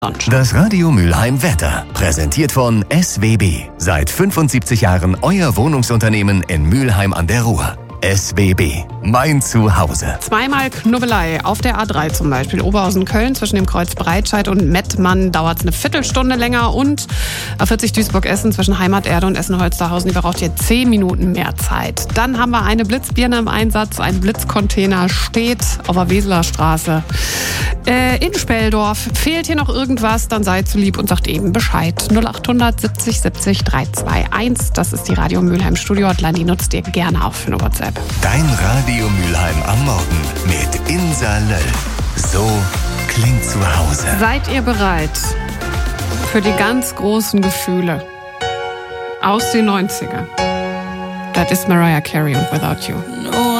Das Radio Mülheim Wetter, präsentiert von SWB. Seit 75 Jahren euer Wohnungsunternehmen in Mülheim an der Ruhr. SWB, mein Zuhause. Zweimal Knubbelei auf der A3 zum Beispiel. Oberhausen-Köln zwischen dem Kreuz Breitscheid und Mettmann dauert es eine Viertelstunde länger. Und A40 Duisburg-Essen zwischen Heimaterde und Essen-Holsterhausen, die braucht hier 10 Minuten mehr Zeit. Dann haben wir eine Blitzbirne im Einsatz. Ein Blitzcontainer steht auf der Weseler Straße. In Speldorf fehlt hier noch irgendwas, dann seid so lieb und sagt eben Bescheid. 0800 70 70 321. Das ist die Radio Mülheim Studio Hotline. Die nutzt ihr gerne auch für eine WhatsApp. Dein Radio Mülheim am Morgen mit Insa Löll. So klingt zu Hause. Seid ihr bereit für die ganz großen Gefühle aus den 90er? Das ist Mariah Carey und Without You. No.